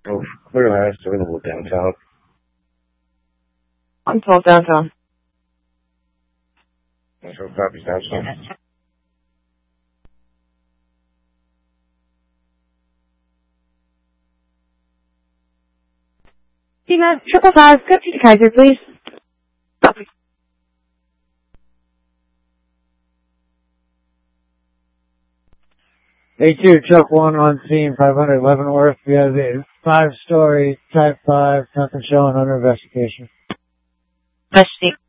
Oh, clear eyes available downtown. I'm 12 downtown. So copies downtown. Tina, 555, go to Kaiser, please. Copy. A2, truck 1 on scene, 500 Leavenworth. We have a 5-story, type 5, nothing showing under investigation. Let's see.